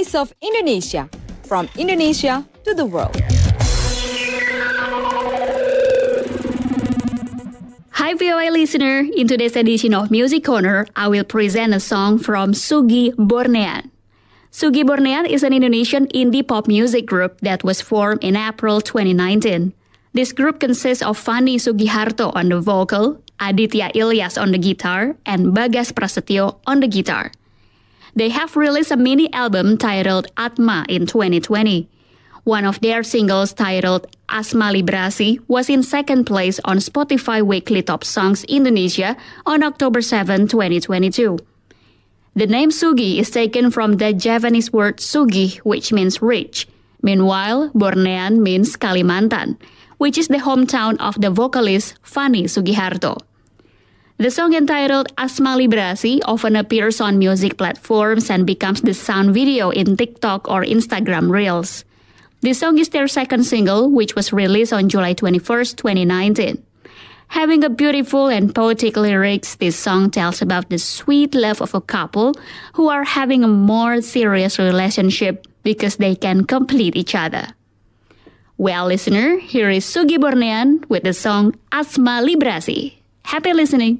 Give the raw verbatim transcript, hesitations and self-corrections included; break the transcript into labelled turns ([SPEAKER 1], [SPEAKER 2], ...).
[SPEAKER 1] voice of Indonesia, from Indonesia to the world.
[SPEAKER 2] Hi V O A listener, in today's edition of Music Corner, I will present a song from Sugi Bornean. Sugi Bornean is an Indonesian indie pop music group that was formed in April twenty nineteen. This group consists of Fanny Sugiharto on the vocal, Aditya Ilyas on the guitar, and Bagas Prasetyo on the guitar. They have released a mini album titled Atma in twenty twenty. One of their singles titled Asma Librasi was in second place on Spotify Weekly Top Songs Indonesia on October seventh, twenty twenty-two. The name Sugi is taken from the Javanese word Sugi, which means rich. Meanwhile, Bornean means Kalimantan, which is the hometown of the vocalist Fanny Sugiharto. The song entitled Asma Librasi often appears on music platforms and becomes the sound video in TikTok or Instagram Reels. This song is their second single, which was released on July twenty-first, twenty nineteen. Having a beautiful and poetic lyrics, this song tells about the sweet love of a couple who are having a more serious relationship because they can complete each other. Well, listener, here is Sugi Bornean with the song Asma Librasi. Happy listening!